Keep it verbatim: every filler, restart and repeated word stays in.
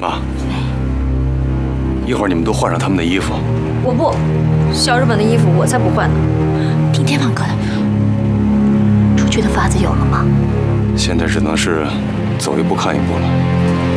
妈，一会儿你们都换上他们的衣服。 我不，小日本的衣服我才不换呢。 听天放歌的，出去的法子有了吗？ 现在只能是走一步看一步了。